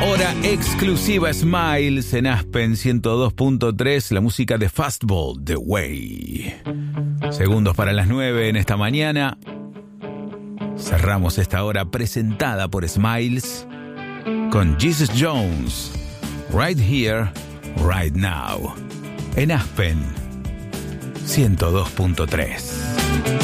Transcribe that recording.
Hora exclusiva Smiles en Aspen 102.3, la música de Fastball, The Way. Segundos para las 9 en esta mañana. Cerramos esta hora presentada por Smiles con Jesus Jones, Right Here, Right Now, en Aspen 102.3.